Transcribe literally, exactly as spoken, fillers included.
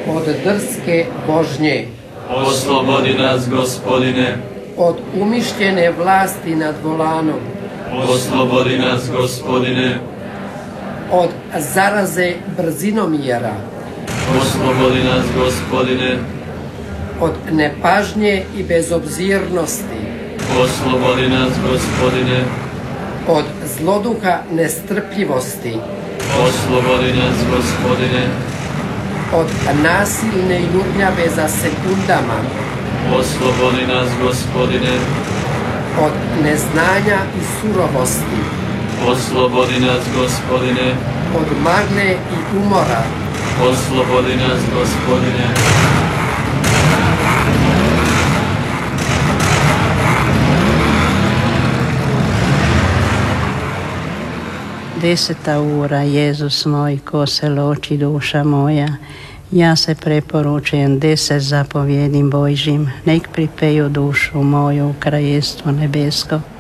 od drske vožnje. Oslobodi nas, Gospodine. Od umišljene vlasti nad volanom. Oslobodi nas, Gospodine. Od zaraze brzinomjera. Oslobodi nas, Gospodine. Od nepažnje i bezobzirnosti. Oslobodi nas, Gospodine. Od zloduha nestrpljivosti. Oslobodi nas, Gospodine. Od nasilne jurnjave za sekundama. Oslobodi nas, Gospodine. Od neznanja i surovosti. Oslobodi nas, Gospodine. Od magle i umora. Oslobodi nas, Gospodine. Deseta ura, Jezus moj, ko se loči duša moja, ja se preporučujem deset zapovjedim Božjim, nek pripeju dušu moju u kraljestvo nebesko.